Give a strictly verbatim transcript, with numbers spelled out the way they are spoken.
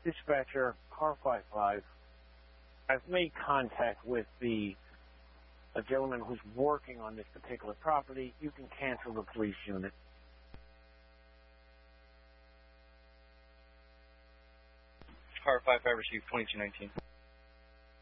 Dispatcher, car five five. I've made contact with the a gentleman who's working on this particular property. You can cancel the police unit. Car five five received twenty-two nineteen.